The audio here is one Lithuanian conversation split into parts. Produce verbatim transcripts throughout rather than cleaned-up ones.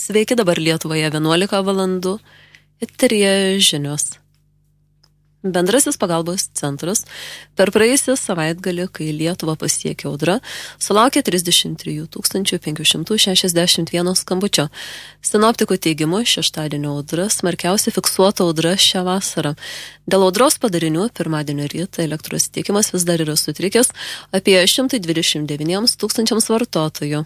Sveiki, dabar Lietuvoje vienuolika valandų. Eteryje žinios. Bendrasis pagalbos centras per praėjusią savaitgalį, kai Lietuvą pasiekė audra, sulaukė trisdešimt trijų tūkstančių penkių šimtų šešiasdešimt vieno skambučio. Sinoptikų teigimu, šeštadienio audra smarkiausiai fiksuota audra šią vasarą. Dėl audros padarinių pirmadienio rytą elektros tiekimas vis dar yra sutrikęs apie šimtą dvidešimt devyniems tūkstančiams vartotojų.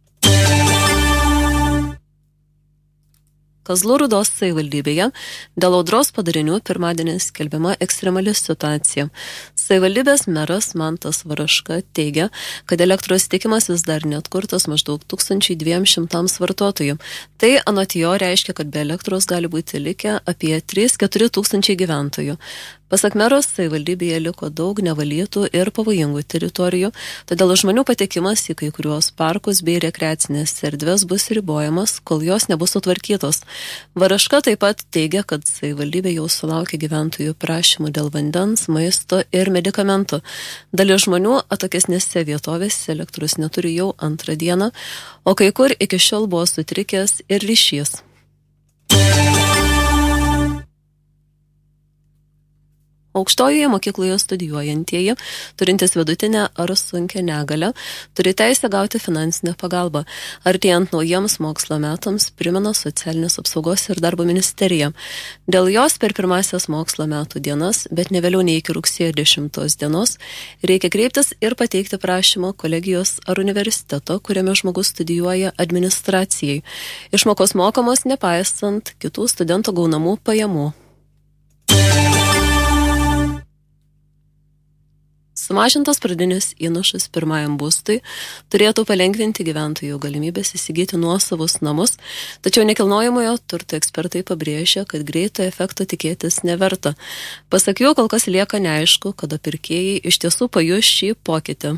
Kazlų Rūdos savivaldybėje dėl audros padarinių pirmadienį skelbiama ekstremali situacija. Savivaldybės meras Mantas Varaška teigia, kad elektros tiekimas vis dar neatkurtas maždaug tūkstančiai dviem šimtams vartotojų. Tai anot jo reiškia, kad be elektros gali būti likę apie trys keturi tūkstančiai gyventojų. Pasak meros, savivaldybėje liko daug nevalytų ir pavojingų teritorijų, todėl žmonių patekimas į kai kuriuos parkus bei rekreacinės erdves bus ribojamas, kol jos nebus sutvarkytos. Varaška taip pat teigia, kad savivaldybė jau sulaukė gyventojų prašymų dėl vandens, maisto ir medikamentų. Dalis žmonių atokesnėse vietovėse elektros neturi jau antrą dieną, o kai kur iki šiol buvo sutrikęs ir ryšys. Aukštojoje mokykloje studijuojantieji, turintys vidutinę ar sunkią negalią, turi teisę gauti finansinę pagalbą. Artėjant naujiems mokslo metams, primena Socialinės apsaugos ir darbo ministerija. Dėl jos per pirmasias mokslo metų dienas, bet ne vėliau nei iki rugsėjo dešimtos dienos, reikia kreiptis ir pateikti prašymą kolegijos ar universiteto, kuriame žmogus studijuoja, administracijai. Išmokos mokamos nepaisant kitų studentų gaunamų pajamų. Sumažintas pradinis įnašas pirmajam būstui turėtų palengvinti gyventojų galimybės įsigyti nuosavus namus, tačiau nekilnojamojo turto ekspertai pabrėžia, kad greito efekto tikėtis neverta. Pasak jų, kol kas lieka neaišku, kada pirkėjai iš tiesų pajus šį pokytį.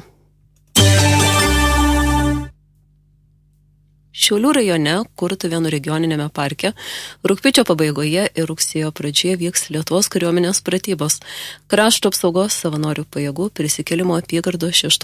Šiaulių rajone, Kurtuvėnų regioninėme parke, rugpjūčio pabaigoje ir rugsėjo pradžioje vyks Lietuvos kariuomenės pratybos. Krašto apsaugos savanorių pajėgų prisikėlimo apygardos šešto